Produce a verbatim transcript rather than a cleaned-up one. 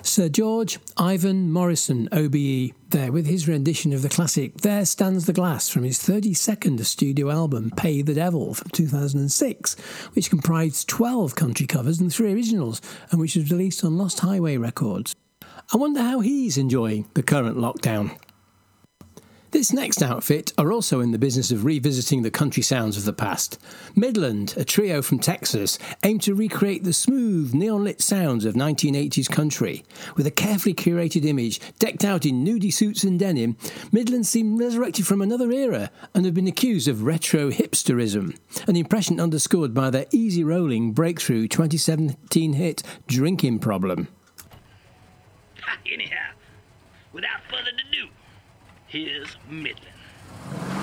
Sir George Ivan Morrison, O B E, there with his rendition of the classic There Stands the Glass from his thirty-second studio album Pay the Devil from two thousand six, which comprised twelve country covers and three originals, and which was released on Lost Highway Records. I wonder how he's enjoying the current lockdown. This next outfit are also in the business of revisiting the country sounds of the past. Midland, a trio from Texas, aim to recreate the smooth, neon-lit sounds of nineteen eighties country. With a carefully curated image, decked out in nudie suits and denim, Midland seem resurrected from another era and have been accused of retro hipsterism, an impression underscored by their easy-rolling breakthrough twenty seventeen hit Drinking Problem. Anyhow, without further ado, here's Midland.